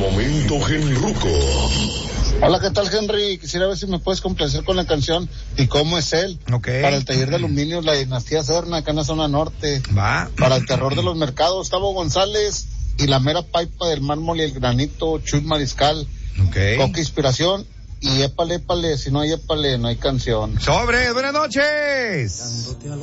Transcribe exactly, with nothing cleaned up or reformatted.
Momento Genruco. Hola, ¿qué tal, Henry? Quisiera ver si me puedes complacer con la canción ¿Y cómo es él? Okay. Para el taller de aluminio, la dinastía Serna, acá en la zona norte. Va. Para el terror de los mercados, Gustavo González y la mera paipa del mármol y el granito, Chuy Mariscal. Okay. Coca Inspiración y épale, épale, si no hay épale, no hay canción. Sobre, buenas noches.